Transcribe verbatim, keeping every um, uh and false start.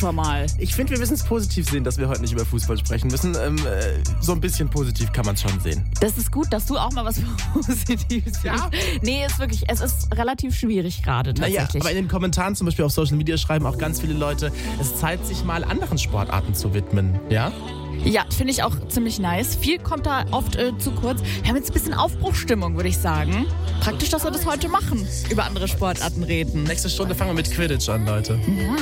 schon mal. Ich finde, wir müssen es positiv sehen, dass wir heute nicht über Fußball sprechen müssen. Ähm, äh, so ein bisschen positiv kann man es schon sehen. Das ist gut, dass du auch mal was Positives Ja. siehst. Nee, ist wirklich, es ist relativ schwierig gerade Naja, tatsächlich. aber in den Kommentaren zum Beispiel auf Social Media schreiben auch ganz viele Leute, es Zeit, sich mal anderen Sportarten zu widmen. Ja? Ja, finde ich auch ziemlich nice. Viel kommt da oft äh, zu kurz. Wir haben jetzt ein bisschen Aufbruchstimmung, würde ich sagen. Praktisch, dass wir das heute machen. Über andere Sportarten reden. Nächste Stunde fangen wir mit Quidditch an, Leute. Ja.